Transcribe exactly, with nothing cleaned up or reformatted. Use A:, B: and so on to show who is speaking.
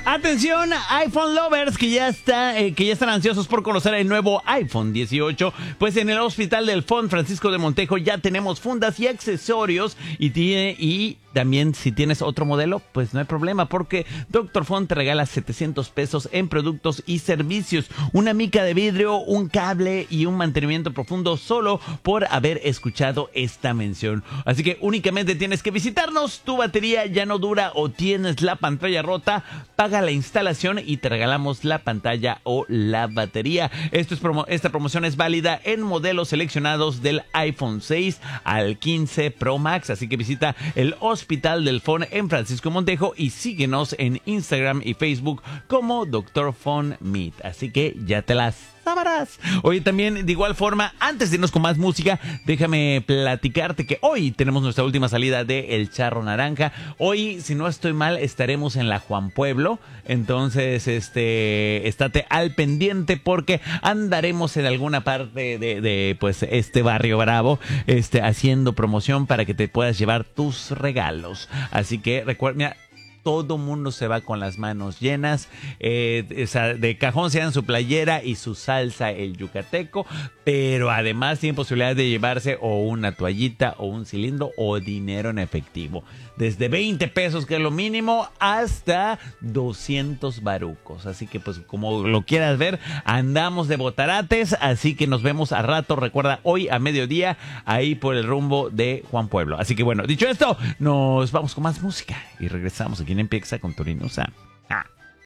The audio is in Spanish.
A: Atención, iPhone lovers que ya está, eh, que ya están ansiosos por conocer el nuevo iPhone dieciocho. Pues en el Hospital del Fon Francisco de Montejo ya tenemos fundas y accesorios y tiene y también si tienes otro modelo, pues no hay problema porque Doctor Fon te regala setecientos pesos en productos y servicios, una mica de vidrio, un cable y un mantenimiento profundo solo por haber escuchado esta mención. Así que únicamente tienes que visitarnos. Tu batería ya no dura o tienes la pantalla rota, paga la instalación y te regalamos la pantalla o la batería. Esto es promo- esta promoción es válida en modelos seleccionados del iPhone seis al quince Pro Max, así que visita el Hospital del Fon en Francisco Montejo y síguenos en Instagram y Facebook como Doctor Fon Meet. Así que ya te las sabrás. Oye, también de igual forma, antes de irnos con más música, déjame platicarte que hoy tenemos nuestra última salida de El Charro Naranja. Hoy, si no estoy mal, estaremos en la Juan Pueblo. Entonces, este, estate al pendiente porque andaremos en alguna parte de, de pues, este barrio bravo, este, haciendo promoción para que te puedas llevar tus regalos. Así que recuerda, mira, todo mundo se va con las manos llenas, eh, o sea, de cajón se dan su playera y su salsa el yucateco, pero además tienen posibilidad de llevarse o una toallita o un cilindro o dinero en efectivo. Desde veinte pesos, que es lo mínimo, hasta doscientos barucos. Así que pues como lo quieras ver, andamos de botarates, así que nos vemos a rato. Recuerda, hoy a mediodía, ahí por el rumbo de Juan Pueblo. Así que bueno, dicho esto, nos vamos con más música y regresamos aquí en Empieza con Torinosa. Ah.